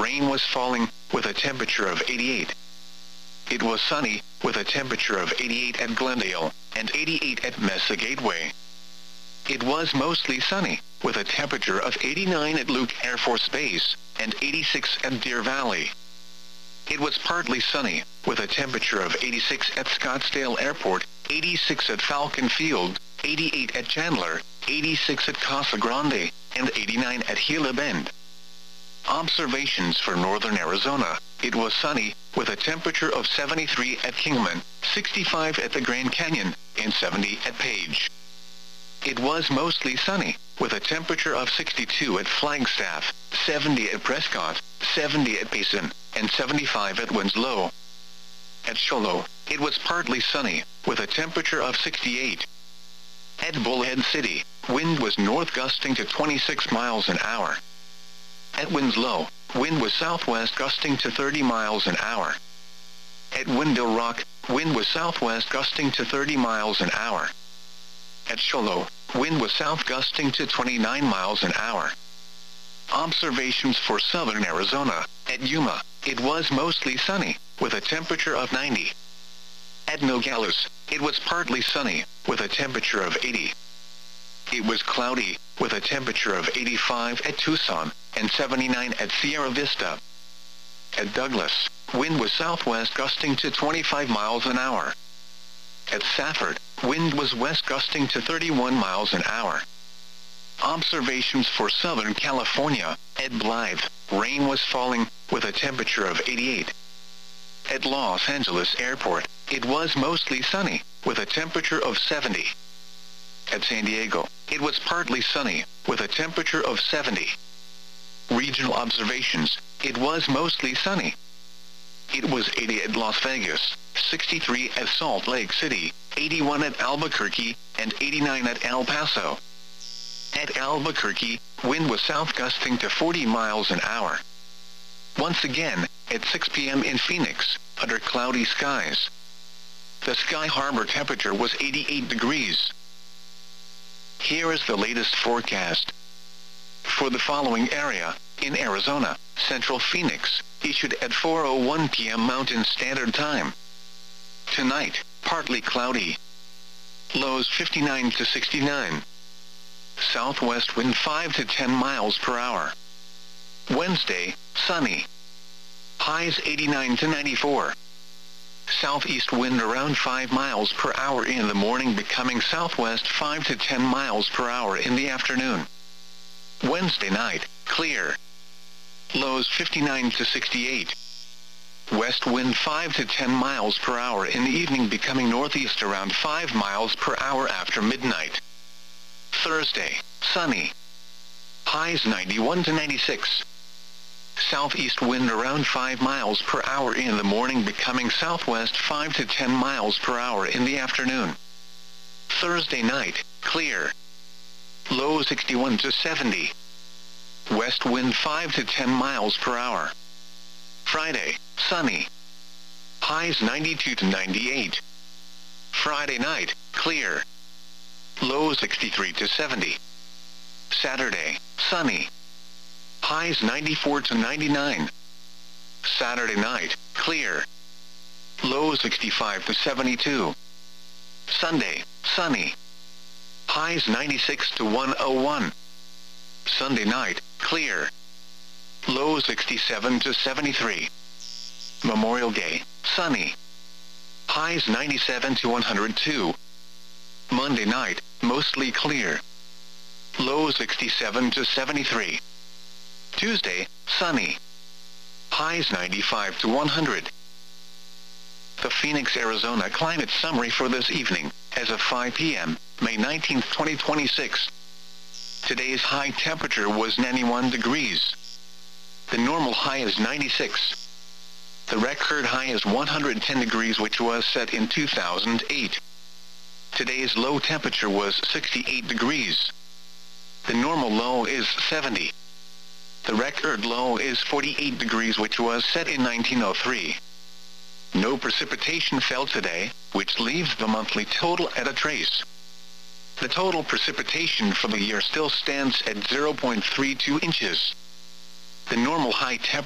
rain was falling, with a temperature of 88. It was sunny, with a temperature of 88 at Glendale, and 88 at Mesa Gateway. It was mostly sunny, with a temperature of 89 at Luke Air Force Base, and 86 at Deer Valley. It was partly sunny, with a temperature of 86 at Scottsdale Airport, 86 at Falcon Field, 88 at Chandler, 86 at Casa Grande, and 89 at Gila Bend. Observations for northern Arizona. It was sunny, with a temperature of 73 at Kingman, 65 at the Grand Canyon, and 70 at Page. It was mostly sunny, with a temperature of 62 at Flagstaff, 70 at Prescott, 70 at Payson, and 75 at Winslow. At Show Low, it was partly sunny, with a temperature of 68. At Bullhead City, wind was north gusting to 26 miles an hour. At Winslow, wind was southwest gusting to 30 miles an hour. At Window Rock, wind was southwest gusting to 30 miles an hour. At Show Low, wind was south gusting to 29 miles an hour. Observations for southern Arizona. At Yuma, it was mostly sunny, with a temperature of 90. At Nogales, it was partly sunny, with a temperature of 80. It was cloudy, with a temperature of 85 at Tucson, and 79 at Sierra Vista. At Douglas, wind was southwest gusting to 25 miles an hour. At Safford, wind was west gusting to 31 miles an hour. Observations for Southern California. At Blythe, rain was falling, with a temperature of 88. At Los Angeles Airport, it was mostly sunny, with a temperature of 70. At San Diego, it was partly sunny, with a temperature of 70. Regional observations. It was mostly sunny. It was 80 at Las Vegas, 63 at Salt Lake City, 81 at Albuquerque, and 89 at El Paso. At Albuquerque, wind was south gusting to 40 miles an hour. Once again, at 6 p.m. in Phoenix, under cloudy skies. The Sky Harbor temperature was 88 degrees. Here is the latest forecast. For the following area, in Arizona, Central Phoenix, issued at 4:01 p.m. Mountain Standard Time. Tonight, partly cloudy. Lows 59 to 69. Southwest wind 5 to 10 miles per hour. Wednesday, sunny. Highs 89 to 94. Southeast wind around 5 miles per hour in the morning, becoming southwest 5 to 10 miles per hour in the afternoon. Wednesday night, clear. Lows 59 to 68. West wind 5 to 10 miles per hour in the evening, becoming northeast around 5 miles per hour after midnight. Thursday, sunny. Highs 91 to 96. Southeast wind around 5 miles per hour in the morning, becoming southwest 5 to 10 miles per hour in the afternoon. Thursday night, clear. Low 61 to 70. West wind 5 to 10 miles per hour. Friday, sunny. Highs 92 to 98. Friday night, clear. Low 63 to 70. Saturday, sunny. Highs 94 to 99. Saturday night, clear. Low 65 to 72. Sunday, sunny. Highs 96 to 101. Sunday night, clear. Low 67 to 73. Memorial Day, sunny. Highs 97 to 102. Monday night, mostly clear. Low 67 to 73. Tuesday, sunny. Highs 95 to 100. The Phoenix, Arizona climate summary for this evening, as of 5 p.m., May 19, 2026. Today's high temperature was 91 degrees. The normal high is 96. The record high is 110 degrees, which was set in 2008. Today's low temperature was 68 degrees. The normal low is 70. The record low is 48 degrees, which was set in 1903. No precipitation fell today, which leaves the monthly total at a trace. The total precipitation for the year still stands at 0.32 inches. The normal high temperature